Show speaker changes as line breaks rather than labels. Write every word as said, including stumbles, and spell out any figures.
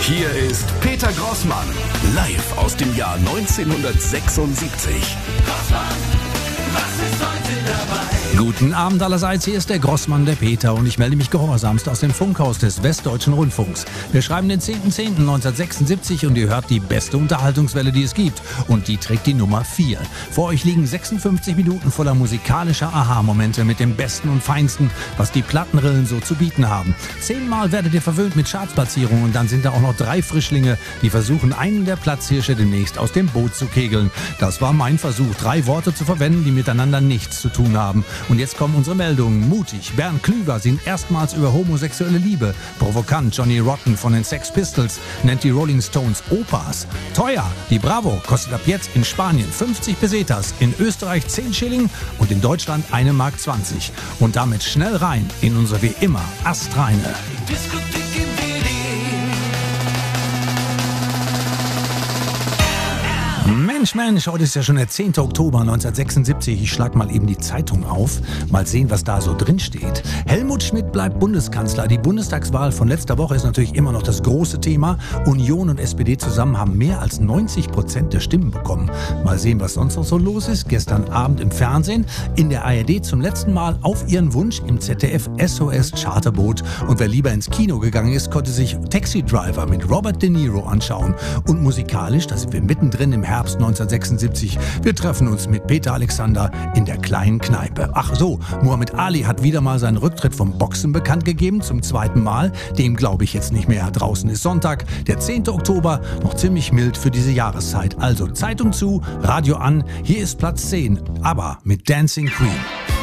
Hier ist Peter Grossmann, live aus dem Jahr neunzehnhundertsechsundsiebzig.
Grossmann, was ist heute dabei?
Guten Abend allerseits, hier ist der Grossmann, der Peter, und ich melde mich gehorsamst aus dem Funkhaus des Westdeutschen Rundfunks. Wir schreiben den zehnten zehnten neunzehnhundertsechsundsiebzig und ihr hört die beste Unterhaltungswelle, die es gibt, und die trägt die Nummer vier. Vor euch liegen sechsundfünfzig Minuten voller musikalischer Aha-Momente mit dem Besten und Feinsten, was die Plattenrillen so zu bieten haben. Zehnmal werdet ihr verwöhnt mit Chartsplatzierungen und dann sind da auch noch drei Frischlinge, die versuchen, einen der Platzhirsche demnächst aus dem Boot zu kegeln. Das war mein Versuch, drei Worte zu verwenden, die miteinander nichts zu tun haben. Und jetzt kommen unsere Meldungen. Mutig, Bernd Klüver singt erstmals über homosexuelle Liebe. Provokant, Johnny Rotten von den Sex Pistols nennt die Rolling Stones Opas. Teuer, die Bravo kostet ab jetzt in Spanien fünfzig Pesetas, in Österreich zehn Schilling und in Deutschland eine Mark zwanzig. Und damit schnell rein in unsere wie immer astreine
Diskothek in Berlin.
Mensch, Mensch, heute ist ja schon der zehnte Oktober neunzehnhundertsechsundsiebzig. Ich schlag mal eben die Zeitung auf, mal sehen, was da so drin steht. Helmut Schmidt bleibt Bundeskanzler. Die Bundestagswahl von letzter Woche ist natürlich immer noch das große Thema. Union und S P D zusammen haben mehr als neunzig Prozent der Stimmen bekommen. Mal sehen, was sonst noch so los ist. Gestern Abend im Fernsehen, in der A R D zum letzten Mal auf ihren Wunsch im Z D F S O S Charterboot. Und wer lieber ins Kino gegangen ist, konnte sich Taxi Driver mit Robert De Niro anschauen. Und musikalisch, da sind wir mittendrin im Herbst neunzehnhundertsechsundsiebzig. Wir treffen uns mit Peter Alexander in der kleinen Kneipe. Ach so, Muhammad Ali hat wieder mal seinen Rücktritt vom Boxen bekannt gegeben, zum zweiten Mal. Dem glaube ich jetzt nicht mehr. Draußen ist Sonntag, der zehnte Oktober, noch ziemlich mild für diese Jahreszeit. Also Zeitung zu, Radio an, hier ist Platz zehn, aber mit Dancing Queen.